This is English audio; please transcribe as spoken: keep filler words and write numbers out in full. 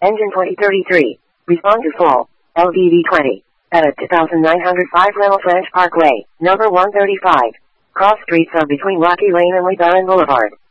Engine twenty thirty-three. Respond to full. L V V twenty. At two thousand nine hundred five Reynolds Ranch Parkway, number one thirty-five. Cross streets are between Rocky Lane and LeBaron Boulevard.